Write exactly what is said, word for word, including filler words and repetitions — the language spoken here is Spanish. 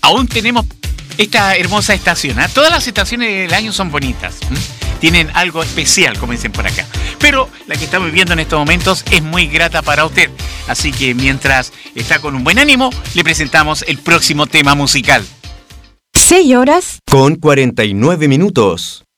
aún tenemos esta hermosa estación. ¿eh? Todas las estaciones del año son bonitas. ¿eh? Tienen algo especial, como dicen por acá. Pero la que estamos viviendo en estos momentos es muy grata para usted. Así que mientras está con un buen ánimo, le presentamos el próximo tema musical. seis horas con cuarenta y nueve minutos.